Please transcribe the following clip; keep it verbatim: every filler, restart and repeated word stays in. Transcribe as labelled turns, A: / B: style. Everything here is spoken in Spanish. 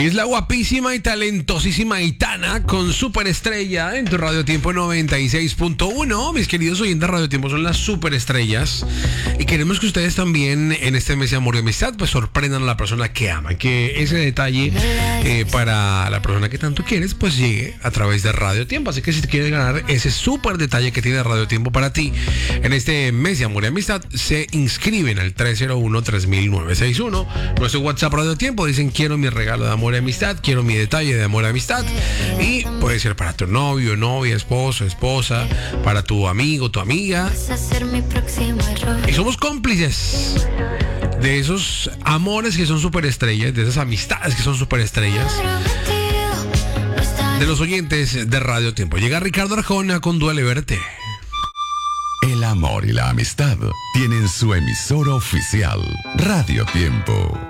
A: Ella es la guapísima y talentosísima Aitana con Superestrella en tu Radio Tiempo noventa y seis punto uno. Mis queridos oyentes de Radio Tiempo, son las superestrellas y queremos que ustedes también en este mes de amor y amistad pues sorprendan a la persona que aman, que ese detalle eh, para la persona que tanto quieres pues llegue a través de Radio Tiempo. Así que si te quieres ganar ese súper detalle que tiene Radio Tiempo para ti en este mes de amor y amistad, se inscriben al tres cero uno, tres mil, nueve seis uno. Nuestro WhatsApp Radio Tiempo, dicen quiero mi regalo de amor y amistad, quiero mi detalle de amor y amistad, y puede ser para tu novio, novia, esposo, esposa, para tu amigo, tu amiga. Y somos cómplices de esos amores que son superestrellas, de esas amistades que son superestrellas, de los oyentes de Radio Tiempo. Llega Ricardo Arjona con Duele Verte.
B: El amor y la amistad tienen su emisora oficial, Radio Tiempo.